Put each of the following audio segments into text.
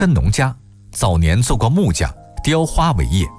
根农家，早年做过木匠，雕花为业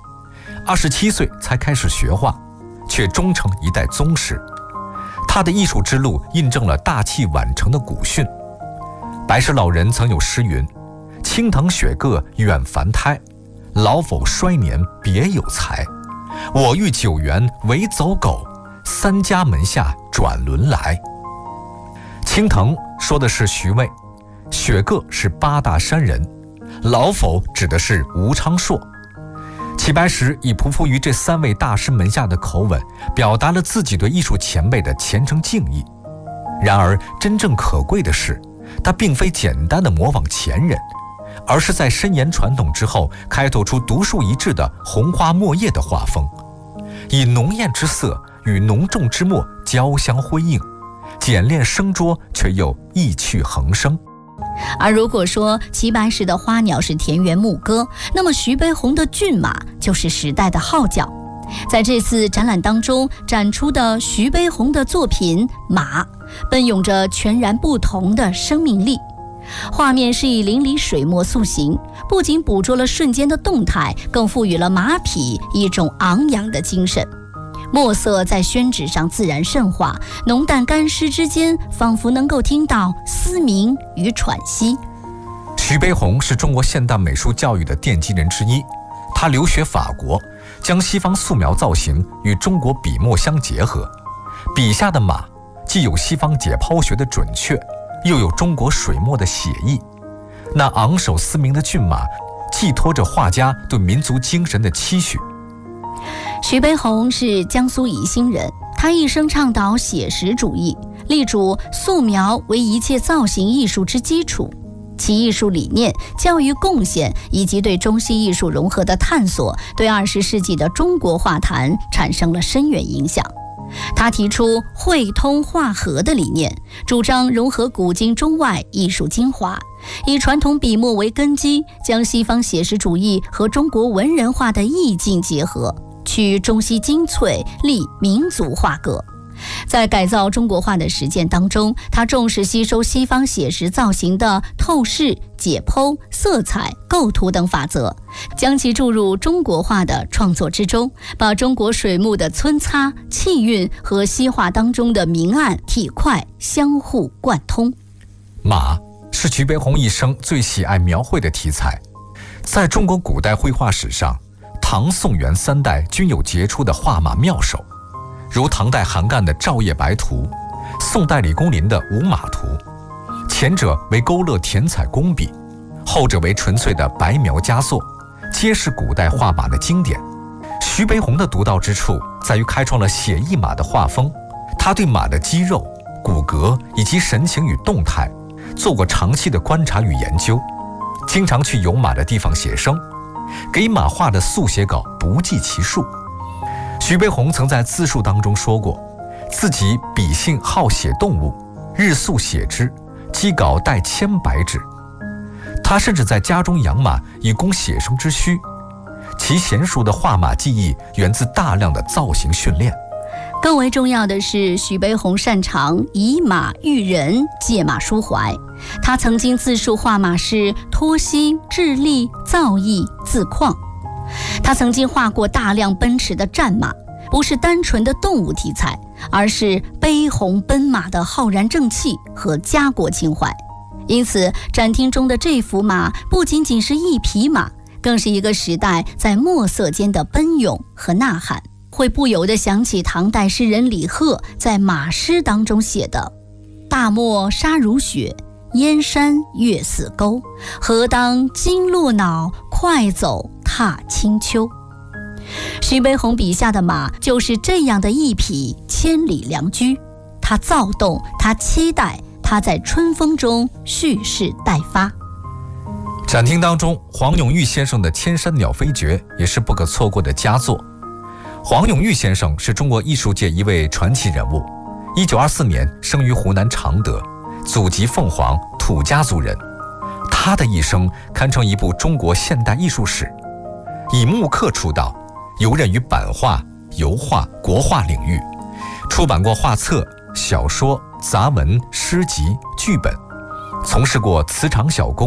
，27岁才开始学画，却终成一代宗师。他的艺术之路印证了大器晚成的古训。白石老人曾有诗云：青藤雪各远凡胎，老否衰年别有才。我欲九原为走狗，三家门下转轮来。青藤说的是徐渭，雪各是八大山人，老否指的是吴昌硕。齐白石以匍匐于这3位大师门下的口吻，表达了自己对艺术前辈的虔诚敬意。然而真正可贵的是，他并非简单的模仿前人，而是在深研传统之后，开拓出独树一帜的红花墨叶的画风，以浓艳之色与浓重之墨交相辉映，简练生拙却又意趣横生。 而如果说齐白石的花鸟是田园牧歌，那么徐悲鸿的骏马就是时代的号角。在这次展览当中展出的徐悲鸿的作品《马》，奔涌着全然不同的生命力。画面是以淋漓水墨塑形，不仅捕捉了瞬间的动态，更赋予了马匹一种昂扬的精神。墨色在宣纸上自然渗化，浓淡干湿之间，仿佛能够听到嘶鸣与喘息。 徐悲鸿是中国现代美术教育的奠基人之一，他留学法国，将西方素描造型与中国笔墨相结合，笔下的马既有西方解剖学的准确，又有中国水墨的写意。那昂首嘶鸣的骏马，寄托着画家对民族精神的期许。 徐悲鸿是江苏宜兴人，他一生倡导写实主义，力主素描为一切造型艺术之基础。其艺术理念、教育贡献以及对中西艺术融合的探索，对20世纪的中国画坛产生了深远影响。他提出汇通画合的理念，主张融合古今中外艺术精华，以传统笔墨为根基，将西方写实主义和中国文人画的意境结合，取中西精粹，立民族画格。在改造中国画的实践当中，他重视吸收西方写实造型的透视、解剖、色彩、构图等法则，将其注入中国画的创作之中，把中国水木的皴擦、气韵和西画当中的明暗、体块相互贯通。 马是徐悲鸿一生最喜爱描绘的题材。在中国古代绘画史上，唐、宋、元3代均有杰出的画马妙手，如唐代韩干的《照夜白图》，宋代李公麟的《五马图》，前者为勾勒填彩工笔，后者为纯粹的白描佳作，皆是古代画马的经典。徐悲鸿的独到之处在于开创了写意马的画风，他对马的肌肉、骨骼以及神情与动态做过长期的观察与研究，经常去有马的地方写生，给马画的速写稿不计其数。徐悲鸿曾在自述当中说过，自己笔性好写动物，日速写之，积稿带千百纸。他甚至在家中养马，以供写生之需。其娴熟的画马技艺源自大量的造型训练。 更为重要的是，徐悲鸿擅长以马喻人，借马抒怀。他曾经自述画马是托心、致力、造诣、自况。他曾经画过大量奔驰的战马，不是单纯的动物题材，而是悲鸿奔马的浩然正气和家国情怀。因此，展厅中的这幅马不仅仅是一匹马，更是一个时代在墨色间的奔涌和呐喊，会不由得想起唐代诗人李贺在马诗当中写的：大漠沙如雪，燕山月似钩，何当金络脑，快走踏清秋。徐悲鸿笔下的马就是这样的一匹千里良驹，它躁动，它期待，它在春风中蓄势待发。 展厅当中，黄永玉先生的《千山鸟飞绝》也是不可错过的佳作。黄永玉先生是中国艺术界一位传奇人物，1924年生于湖南常德，祖籍凤凰，土家族人。他的一生堪称一部中国现代艺术史。以木刻出道，游刃于版画、油画、国画领域，出版过画册、小说、杂文、诗集、剧本，从事过瓷厂小工、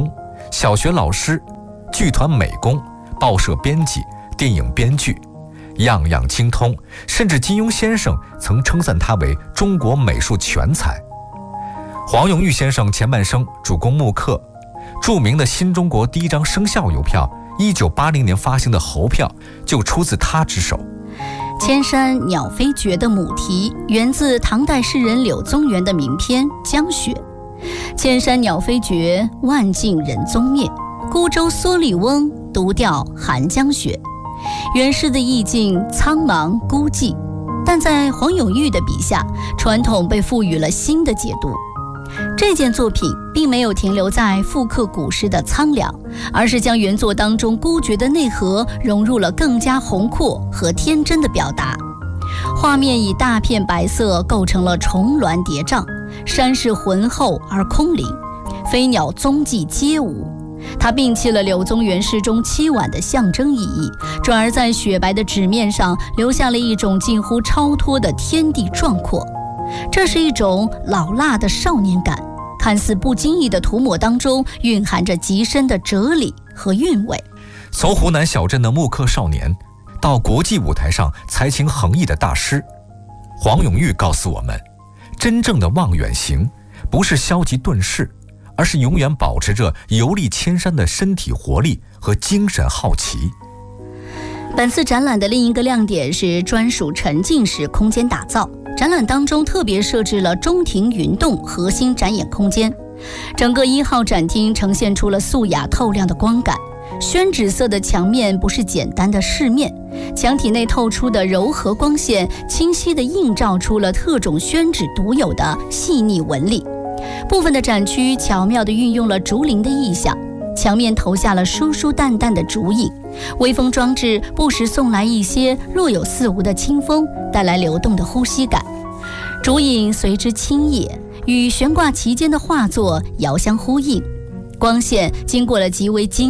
小学老师、剧团美工、报社编辑、电影编剧，样样精通，甚至金庸先生曾称赞他为中国美术全才。黄永玉先生前半生主攻木刻，著名的新中国第一张生肖邮票1980年发行的猴票就出自他之手。 千山鸟飞绝的母题源自唐代诗人柳宗元的名篇《江雪》。千山鸟飞绝，万径人踪灭。孤舟蓑笠翁，独钓寒江雪。原诗的意境苍茫孤寂，但在黄永玉的笔下，传统被赋予了新的解读。这件作品并没有停留在复刻古诗的苍凉，而是将原作当中孤绝的内核融入了更加宏阔和天真的表达。画面以大片白色构成了重峦叠嶂，山势浑厚而空灵，飞鸟踪迹皆无。他摒弃了柳宗元诗中凄婉的象征意义，转而在雪白的纸面上留下了一种近乎超脱的天地壮阔。这是一种老辣的少年感，看似不经意的涂抹当中蕴含着极深的哲理和韵味。 从湖南小镇的木刻少年到国际舞台上才情横溢的大师，黄永玉告诉我们，真正的望远行不是消极遁世，而是永远保持着游历千山的身体活力和精神好奇。 本次展览的另一个亮点是专属沉浸式空间打造，展览当中特别设置了中庭云洞核心展演空间，整个1号展厅呈现出了素雅透亮的光感。宣纸色的墙面不是简单的饰面，墙体内透出的柔和光线清晰地映照出了特种宣纸独有的细腻纹理。部分的展区巧妙地运用了竹林的意象，墙面投下了疏疏淡淡的竹影，微风装置不时送来一些若有似无的清风，带来流动的呼吸感。竹影随之轻曳，与悬挂其间的画作遥相呼应，光线经过了极为精